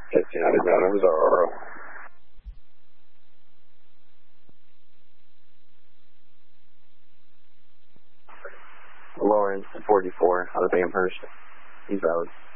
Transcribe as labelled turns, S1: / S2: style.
S1: 1500 Nova Zorro. Lawrence 44 out of Amherst. He's valid.